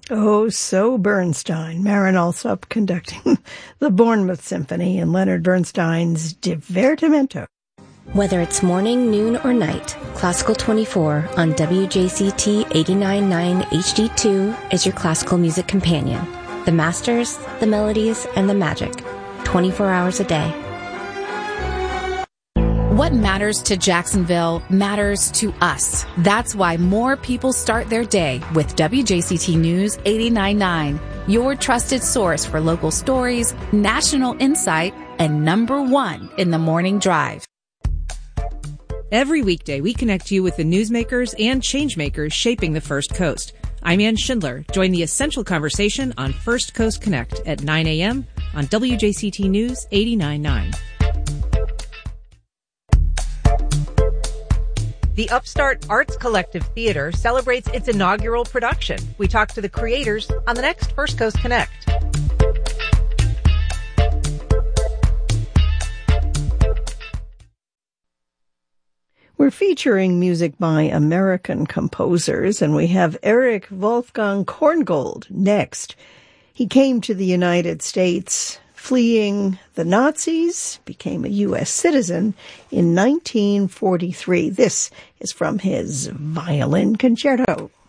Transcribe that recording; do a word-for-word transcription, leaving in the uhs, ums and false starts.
Oh, so Bernstein. Marin Alsop conducting the Bournemouth Symphony and Leonard Bernstein's Divertimento. Whether it's morning, noon, or night, Classical twenty-four on W J C T eighty-nine point nine H D two is your classical music companion. The masters, the melodies, and the magic. twenty-four hours a day. What matters to Jacksonville matters to us. That's why more people start their day with W J C T News eighty-nine point nine, your trusted source for local stories, national insight, and number one in the morning drive. Every weekday, we connect you with the newsmakers and changemakers shaping the First Coast. I'm Ann Schindler. Join the essential conversation on First Coast Connect at nine a.m. on W J C T News eighty-nine point nine. The Upstart Arts Collective Theater celebrates its inaugural production. We talk to the creators on the next First Coast Connect. We're featuring music by American composers, and we have Erich Wolfgang Korngold next. He came to the United States fleeing the Nazis, became a U S citizen in nineteen forty-three. This is from his Violin Concerto.